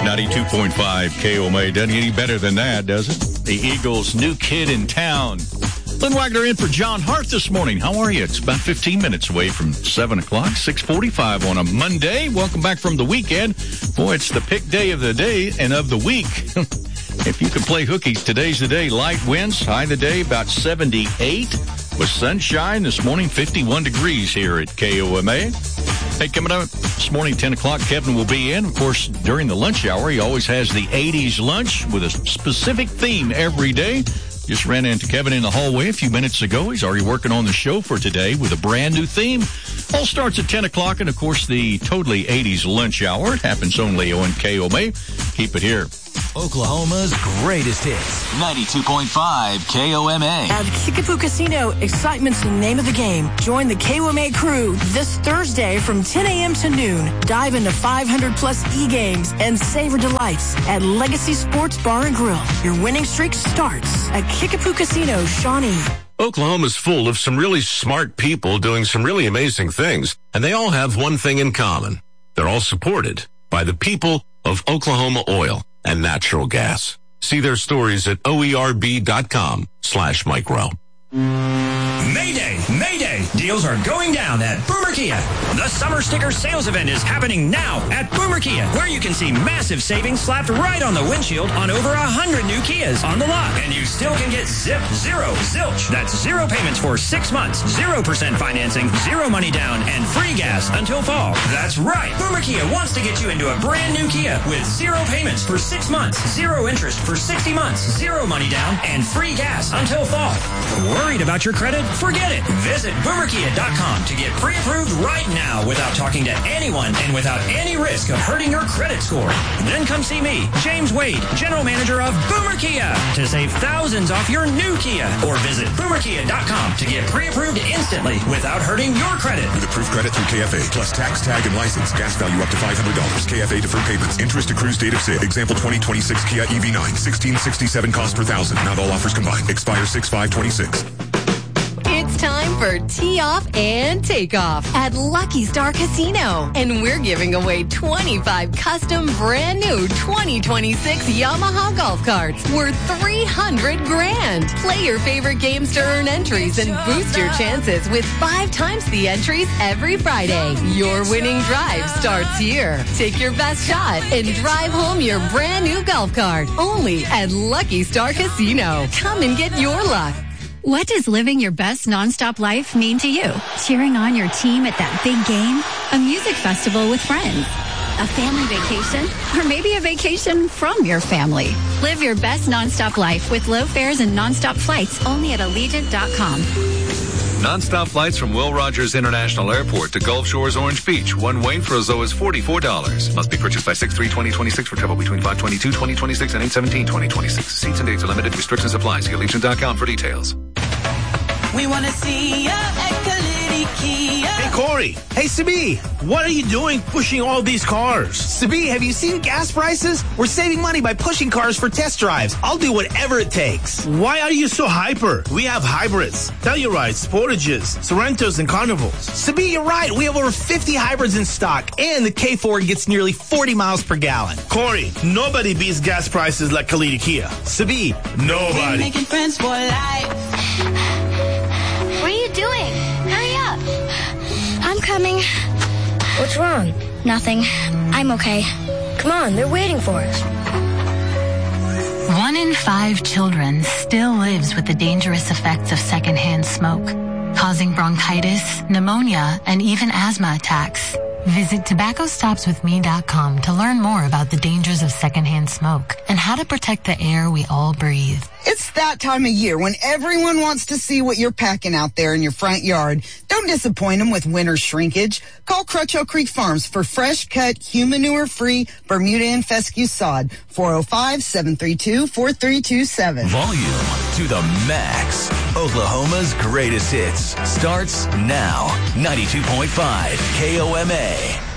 92.5 KOMA. Doesn't get any better than that, does it? The Eagles' new kid in town. Lynn Wagner in for John Hart this morning. How are you? It's about 15 minutes away from 7 o'clock, 6:45 on a Monday. Welcome back from the weekend. Boy, it's the pick day of the day and of the week. If you can play hooky, today's the day. Light winds, high today about 78. With sunshine this morning, 51 degrees here at KOMA. Hey, coming up this morning, 10 o'clock, Kevin will be in. Of course, during the lunch hour, he always has the 80s lunch with a specific theme every day. Just ran into Kevin in the hallway a few minutes ago. He's already working on the show for today with a brand new theme. All starts at 10 o'clock, and, of course, the totally 80s lunch hour. It happens only on KOMA. Keep it here. Oklahoma's greatest hits. 92.5 KOMA. At Kickapoo Casino, excitement's the name of the game. Join the KOMA crew this Thursday from 10 a.m. to noon. Dive into 500-plus e-games and savor delights at Legacy Sports Bar and Grill. Your winning streak starts at Kickapoo Casino, Shawnee. Oklahoma's full of some really smart people doing some really amazing things, and they all have one thing in common. They're all supported by the people of Oklahoma Oil and Natural Gas. See their stories at oerb.com/micro. Mayday! Mayday! Deals are going down at Boomer Kia. The Summer Sticker Sales Event is happening now at Boomer Kia, where you can see massive savings slapped right on the windshield on over 100 new Kias on the lot. And you still can get zilch. That's 0 payments for 6 months, 0% financing, 0 money down, and free gas until fall. That's right. Boomer Kia wants to get you into a brand new Kia with 0 payments for 6 months, 0 interest for 60 months, 0 money down, and free gas until fall. Worried about your credit? Forget it. Visit boomerkia.com to get pre-approved right now without talking to anyone and without any risk of hurting your credit score. Then come see me, James Wade, General Manager of Boomer Kia, to save thousands off your new Kia. Or visit boomerkia.com to get pre-approved instantly without hurting your credit. With approved credit through KFA, plus tax, tag, and license. Gas value up to $500. KFA deferred payments. Interest accrues date of sale. Example 2026 Kia EV9. $1,667 cost per thousand. Not all offers combined. Expire 6/5/26. It's time for Tee Off and Take Off at Lucky Star Casino. And we're giving away 25 custom brand new 2026 Yamaha golf carts worth $300 grand. Play your favorite games to earn entries and boost your chances with 5 times the entries every Friday. Your winning drive starts here. Take your best shot and drive home your brand new golf cart. Only at Lucky Star Casino. Come and get your luck. What does living your best nonstop life mean to you? Cheering on your team at that big game? A music festival with friends? A family vacation? Or maybe a vacation from your family? Live your best nonstop life with low fares and nonstop flights only at Allegiant.com. Nonstop flights from Will Rogers International Airport to Gulf Shores Orange Beach. One way for as low as $44. Must be purchased by 6/3/2026 for travel between 5/22/2026 and 8/17/2026. Seats and dates are limited. Restrictions apply. See Allegiant.com for details. We want to see ya at Kalidi Kia. Hey, Corey. Hey, Sabi. What are you doing pushing all these cars? Sabi, have you seen gas prices? We're saving money by pushing cars for test drives. I'll do whatever it takes. Why are you so hyper? We have hybrids, Tellurides, Sportages, Sorrentos, and Carnivals. Sabi, you're right. We have over 50 hybrids in stock, and the K4 gets nearly 40 miles per gallon. Corey, nobody beats gas prices like Kalidi Kia. Sabi, nobody. Making friends for life. What are you doing? Hurry up. I'm coming. What's wrong? Nothing. I'm okay. Come on, they're waiting for us. 1 in 5 children still lives with the dangerous effects of secondhand smoke, causing bronchitis, pneumonia, and even asthma attacks. Visit tobaccostopswithme.com to learn more about the dangers of secondhand smoke and how to protect the air we all breathe. It's that time of year when everyone wants to see what you're packing out there in your front yard. Don't disappoint them with winter shrinkage. Call Crutcho Creek Farms for fresh-cut, humanure-free Bermuda and fescue sod. 405-732-4327. Volume to the max. Oklahoma's greatest hits starts now. 92.5 KOMA.